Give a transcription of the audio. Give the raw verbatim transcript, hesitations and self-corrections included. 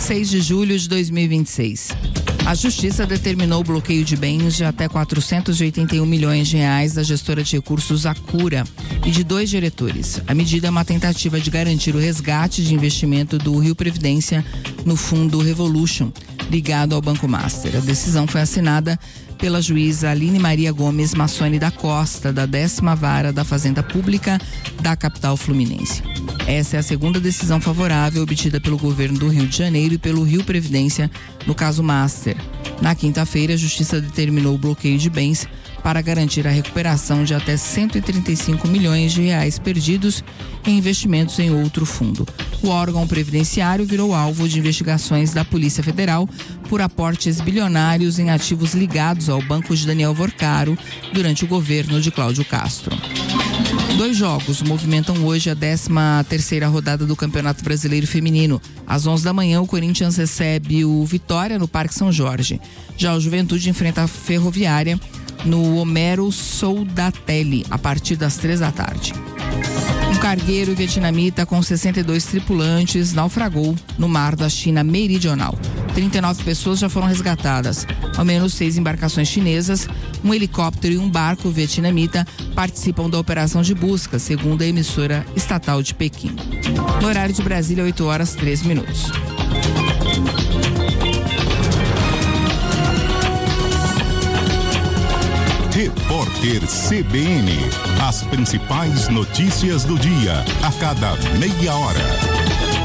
vinte e seis de julho de dois mil e vinte e seis. A Justiça determinou o bloqueio de bens de até quatrocentos e oitenta e um milhões de reais da gestora de recursos Acura e de dois diretores. A medida é uma tentativa de garantir o resgate de investimento do Rio Previdência no fundo Revolution, ligado ao Banco Master. A decisão foi assinada pela juíza Aline Maria Gomes Massoni da Costa, da décima Vara da Fazenda Pública da capital fluminense. Essa é a segunda decisão favorável obtida pelo governo do Rio de Janeiro e pelo Rio Previdência no caso Master. Na quinta-feira, a Justiça determinou o bloqueio de bens para garantir a recuperação de até cento e trinta e cinco milhões de reais perdidos em investimentos em outro fundo. O órgão previdenciário virou alvo de investigações da Polícia Federal por aportes bilionários em ativos ligados ao banco de Daniel Vorcaro durante o governo de Cláudio Castro. Dois jogos movimentam hoje a décima terceira rodada do Campeonato Brasileiro Feminino. Às onze da manhã, o Corinthians recebe o Vitória no Parque São Jorge. Já o Juventude enfrenta a Ferroviária no Homero Soldatelli, a partir das três da tarde. Um cargueiro vietnamita com sessenta e dois tripulantes naufragou no mar da China Meridional. trinta e nove pessoas já foram resgatadas. Ao menos seis embarcações chinesas, um helicóptero e um barco vietnamita participam da operação de busca, segundo a emissora estatal de Pequim. No horário de Brasília, oito horas e três minutos. Repórter C B N. As principais notícias do dia, a cada meia hora.